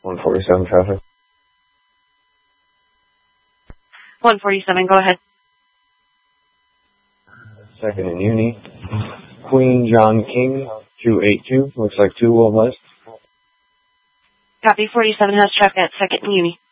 147 traffic. 147, go ahead. Second and Uni. Queen John King, 282. Looks like 2 will west. Copy, 47 has traffic at 2nd and Uni.